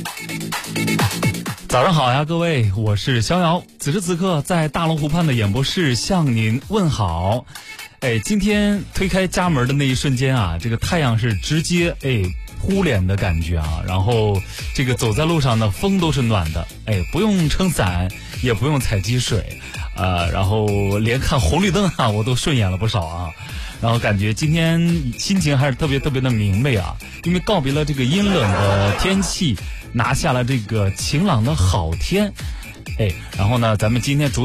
早上好呀，各位，我是逍遥。此时此刻，在大龙湖畔的演播室向您问好。今天推开家门的那一瞬间啊，这个太阳是直接扑脸的感觉啊，然后这个走在路上呢，风都是暖的，不用撑伞，也不用踩积水，然后连看红绿灯啊，我都顺眼了不少啊。然后感觉今天心情还是特别特别的明媚啊，因为告别了这个阴冷的天气，拿下了这个晴朗的好天。然后呢，咱们今天